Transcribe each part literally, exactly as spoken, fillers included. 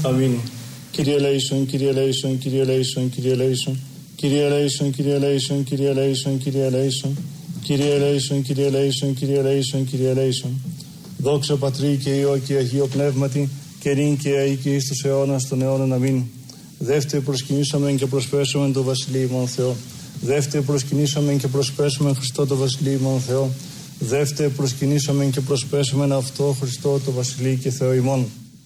Αμήν. Κύριε ελέησον, Κύριε ελέησον, Κύριε ελέησον, Κύριε ελέησον. Κύριε ελέησον, Κύριε ελέησον, Κύριε ελέησον, Κύριε ελέησον. Κύριε ελέησον, Κύριε ελέησον, Κύριε ελέησον, Κύριε ελέησον. Δόξα Πατρί και Υιό και Αγίο Πνεύματι, και νυν και αεί και εις τους αιώνας των αιώνων. Αμήν. Δεύτερο προσκυνήσαμεν και προσπέσομεν το Βασιλείο ημών Θεό. Δεύτερο προσκυνήσαμεν και προσπέσομεν Χριστό το Βασιλείο ημών Θεό. Δεύτερο προσκυνήσαμεν και προσπέσομεν αυτό Χριστό το Βασιλείο και Θεό ημών.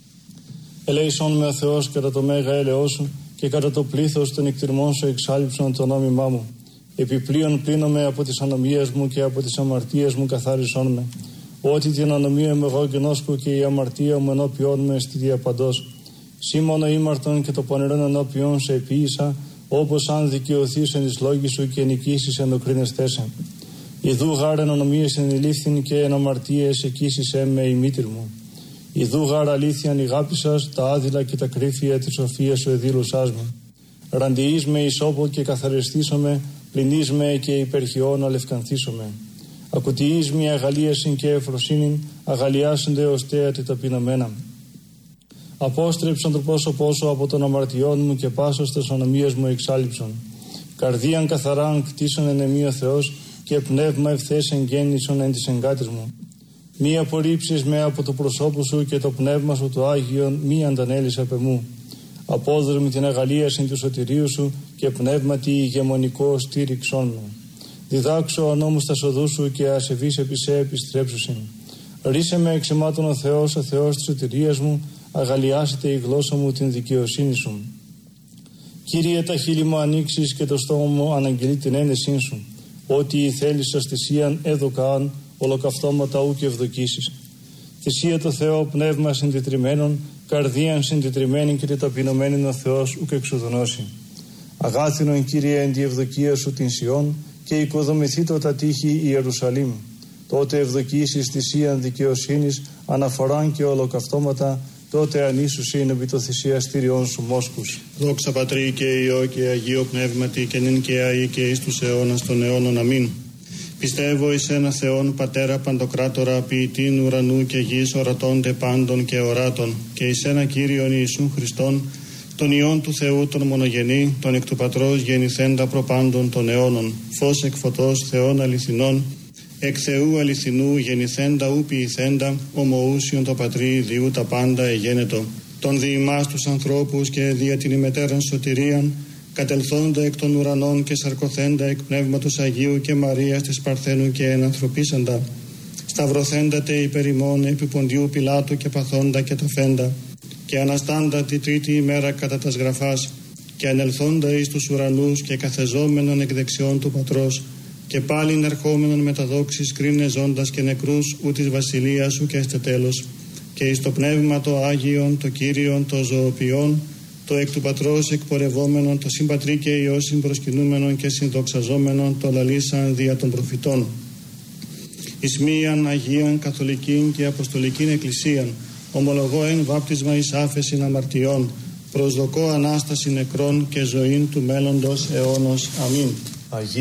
Ελέησον με ο Θεός κατά το μέγα έλεό σου και κατά το πλήθος των εκτιρμών σου εξάλειψον το νόμιμά μου. Επιπλέον πλύνομαι από τις ανομίες μου και από τις αμαρτίες μου καθάρισόν με. Ότι την ανομία μου εγώ γενόσκω και η αμαρτία μου ενώπιόν με στη διαπαντός. Σήμωνο ήμαρτον και το πονηρόν ενώπιον σε επίησα, όπως αν δικαιωθείς εν εις λόγη σου και νικήσεις εν το κρίνεστέσαι. Ιδού γάρ εν ανομίες εν ηλίθιν και εν αμαρτίες εκείσισέ με η μήτηρ μου. Ιδού γάρ αλήθειαν ηγάπησας τα άδειλα και τα κρύφια της σοφίας σου εδήλωσάς μου. Ραντιείς με ισόπο και καθαριστήσομαι, πλυνείς με και υπερχιών αλευκανθήσομαι. Ακουτιείς μια αγαλίασιν και ευφροσύνην, αγαλιάσονται ως τέατη ταπεινωμένα. Απόστρεψον το πρόσωπό σου από των αμαρτιών μου και πάσος τες ανομίες μου εξάλειψον. Καρδίαν καθαράν κτίσον εν εμεί ο Θεός και πνεύμα ευθές εγγέννησον εν της εγκάτης μου. Μη απορρίψεις με από το προσώπου σου και το πνεύμα σου το Άγιον μη αντανέλεις απ' εμού. Απόδρομη την αγαλίασιν του σωτηρίου σου και πνεύματι ηγεμονικό στήριξόν μου. Διδάξω ο νόμους τα σοδού σου και ασεβείς επί σε επιστρέψουσιν. Ρίσε με εξαιμάτων ο Θεός, ο Θεός της σωτηρίας μου, αγαλιάσετε η γλώσσα μου την δικαιοσύνη σου. Κύριε, τα χείλη μου ανοίξεις και το στόμα μου αναγγελεί την ένεσήν σου. Ότι η θέλεις ως θυσίαν έδωκαν, ολοκαυτώματα ου και ευδοκίσεις. Θυσία το Θεό πνεύμα συντετριμένων, καρδίαν συντετριμένη και ταπεινωμένη ο Θεός ουκ εξουδονώσει. Αγάθινον Κύριε εν τη ευδοκία σου την Σιών και οικοδομηθήτω τα τείχη Ιερουσαλήμ. Τότε ευδοκίσεις θυσίαν δικαιοσύνης, αναφοράν και ολοκαυτώματα, τότε ανήσουσιν επί το θυσιαστήριον σου μόσκους. Δόξα Πατρί και Υιό και Αγίο Πνεύματι και νυν και αεί και εις τους αιώνας των αιώνων. Αμήν. Πιστεύω εις ένα Θεόν Πατέρα Παντοκράτορα, ποιητήν ουρανού και γης, ορατώνται πάντων και οράτων, και εις ένα Κύριον Ιησούν Χριστόν, τον Υιόν του Θεού τον μονογενή, τον εκ του Πατρός γεννηθέντα προπάντων των αιώνων, φως εκ φωτός Θεών αληθινών, εκ Θεού αληθινού γεννηθέντα ου ποιηθέντα, ομοούσιον το Πατρί διού τα πάντα εγένετο, τον διημάς τους ανθρώπους και δια την ημετέραν σωτηρίαν, κατελθόντα εκ των ουρανών και σαρκωθέντα εκ πνεύματος Αγίου και Μαρίας της Παρθένου και ενανθρωπίσαντα, σταυρωθέντατε υπερ ημών επί Ποντιού Πιλάτου και παθόντα και ταφέντα, και αναστάντα τη τρίτη ημέρα κατά τας γραφάς, και ανελθόντα εις τους ουρανούς και καθεζόμενον εκ δεξιών του Πατρός, και πάλιν ερχόμενον με τα δόξης κρίνε ζώντας και νεκρούς ου της βασιλείας σου και έστε τέλος, και εις το πνεύμα το Άγιον, το Κύριον, το ζωοποιόν, το εκ του Πατρός εκπορευόμενον, το συμπατρί και Υιό συμπροσκυνούμενον και συνδοξαζόμενον, το λαλήσαν δια των προφητών. Εις μίαν Αγίαν Καθολικήν και Αποστολικήν Εκκλησίαν, ομολογώ εν βάπτισμα εις άφεσιν αμαρτιών, προσδοκώ Ανάσταση νεκρών και ζωήν του μέλλοντος αιώνος. Αμήν.